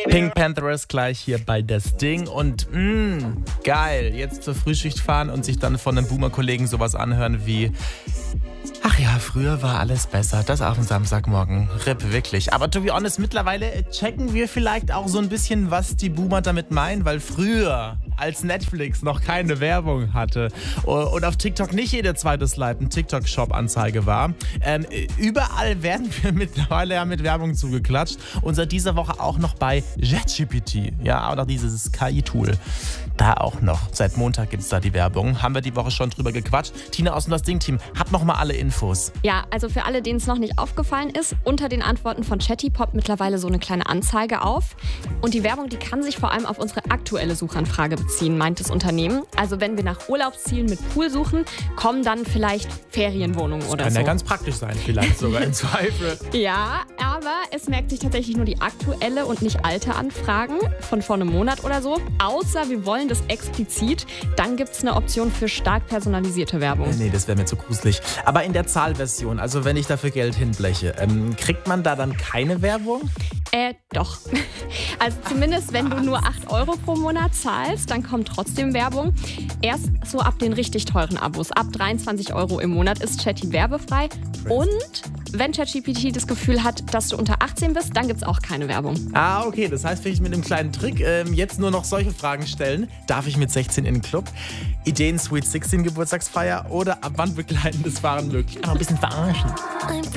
Pink Panthers gleich hier bei Das Ding und geil, jetzt zur Frühschicht fahren und sich dann von den Boomer-Kollegen sowas anhören wie: Ach ja, früher war alles besser. Das auf dem Samstagmorgen. RIP, wirklich. Aber to be honest, mittlerweile checken wir vielleicht auch so ein bisschen, was die Boomer damit meinen, weil früher, als Netflix noch keine Werbung hatte und auf TikTok nicht jeder zweite Slide ein TikTok-Shop-Anzeige war, überall werden wir mittlerweile ja mit Werbung zugeklatscht und seit dieser Woche auch noch bei ChatGPT, ja, auch noch dieses KI-Tool. Da auch noch. Seit Montag gibt es da die Werbung. Haben wir die Woche schon drüber gequatscht. Tina aus dem Das Ding-Team hat noch mal alle Infos. Ja, also für alle, denen es noch nicht aufgefallen ist, unter den Antworten von Chatty poppt mittlerweile so eine kleine Anzeige auf. Und die Werbung, die kann sich vor allem auf unsere aktuelle Suchanfrage beziehen, meint das Unternehmen. Also wenn wir nach Urlaubszielen mit Pool suchen, kommen dann vielleicht Ferienwohnungen oder so. Kann ja ganz praktisch sein, vielleicht sogar im Zweifel. Ja, aber es merkt sich tatsächlich nur die aktuelle und nicht alte Anfragen von vor einem Monat oder so. Außer wir wollen das explizit, dann gibt es eine Option für stark personalisierte Werbung. Nee, das wäre mir zu gruselig. Aber in der Zahlversion, also wenn ich dafür Geld hinbleche, kriegt man da dann keine Werbung? Doch. Also zumindest, wenn du nur 8 Euro pro Monat zahlst, dann kommt trotzdem Werbung. Erst so ab den richtig teuren Abos. Ab 23 Euro im Monat ist Chatty werbefrei. Und wenn ChatGPT das Gefühl hat, dass du unter 18 bist, dann gibt es auch keine Werbung. Ah, okay. Das heißt, vielleicht mit einem kleinen Trick jetzt nur noch solche Fragen stellen. Darf ich mit 16 in den Club? Ideen Sweet 16 Geburtstagsfeier oder ab wann begleitendes Fahren möglich? Aber ein bisschen verarschen.